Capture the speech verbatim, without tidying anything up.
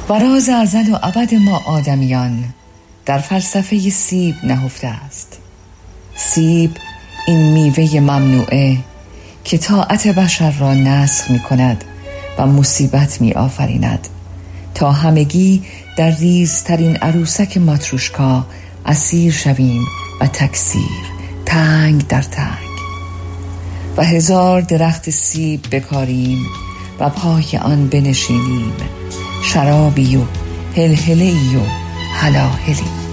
و راز ازل و ابد ما آدمیان در فلسفه سیب نهفته است. سیب این میوه ممنوعه که طاعت بشر را نسخ می کند و مصیبت می آفریند تا همگی در ریزترین عروسک ماتروشکا اسیر شویم و تکثیر تنگ در تنگ و هزار درخت سیب بکاریم و پای آن بنشینیم، شرابی و هلهله‌ای و هلاهلی.